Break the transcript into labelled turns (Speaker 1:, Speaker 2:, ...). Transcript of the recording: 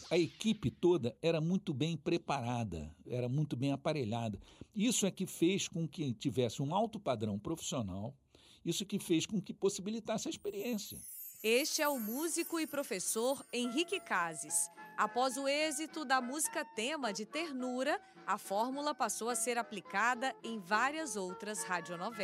Speaker 1: a equipe toda era muito bem preparada, era muito bem aparelhada. Isso é que fez com que tivesse um alto padrão profissional, isso que fez com que possibilitasse a experiência.
Speaker 2: Este é o músico e professor Henrique Cases. Após o êxito da música tema de Ternura, a fórmula passou a ser aplicada em várias outras radionovelas.